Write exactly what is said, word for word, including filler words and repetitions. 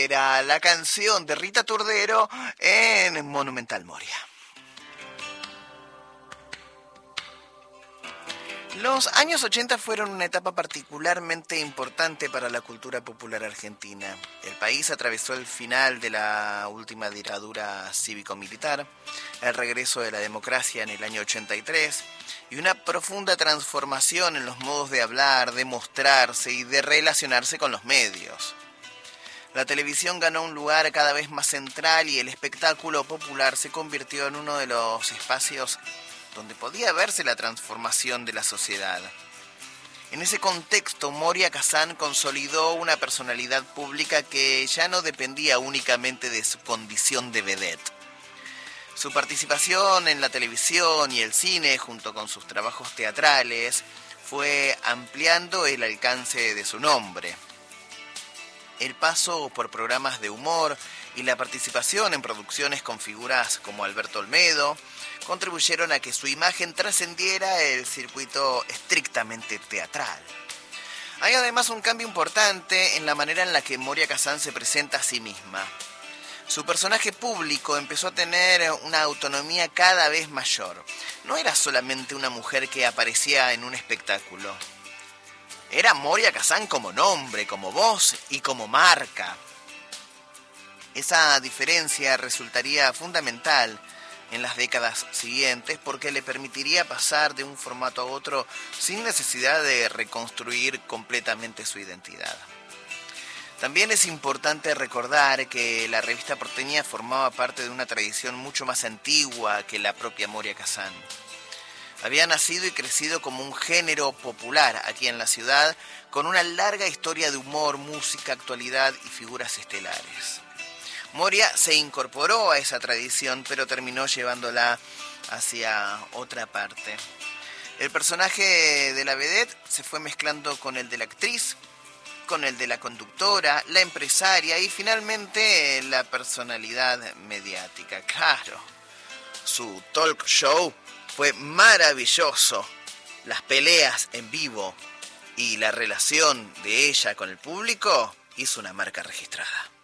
Era la canción de Rita Turdero en Monumental Moria. Los años ochenta fueron una etapa particularmente importante para la cultura popular argentina. El país atravesó el final de la última dictadura cívico-militar, el regreso de la democracia en el año ochenta y tres y una profunda transformación en los modos de hablar, de mostrarse y de relacionarse con los medios. La televisión ganó un lugar cada vez más central y el espectáculo popular se convirtió en uno de los espacios donde podía verse la transformación de la sociedad. En ese contexto, Moria Kazan consolidó una personalidad pública que ya no dependía únicamente de su condición de vedette. Su participación en la televisión y el cine, junto con sus trabajos teatrales, fue ampliando el alcance de su nombre. El paso por programas de humor y la participación en producciones con figuras como Alberto Olmedo contribuyeron a que su imagen trascendiera el circuito estrictamente teatral. Hay además un cambio importante en la manera en la que Moria Kazan se presenta a sí misma. Su personaje público empezó a tener una autonomía cada vez mayor. No era solamente una mujer que aparecía en un espectáculo. Era Moria Kazan como nombre, como voz y como marca. Esa diferencia resultaría fundamental en las décadas siguientes porque le permitiría pasar de un formato a otro sin necesidad de reconstruir completamente su identidad. También es importante recordar que la revista porteña formaba parte de una tradición mucho más antigua que la propia Moria Kazan. Había nacido y crecido como un género popular aquí en la ciudad, con una larga historia de humor, música, actualidad y figuras estelares. Moria se incorporó a esa tradición, pero terminó llevándola hacia otra parte. El personaje de la vedette se fue mezclando con el de la actriz, con el de la conductora, la empresaria y finalmente la personalidad mediática. Claro, su talk show fue maravilloso. Las peleas en vivo y la relación de ella con el público hizo una marca registrada.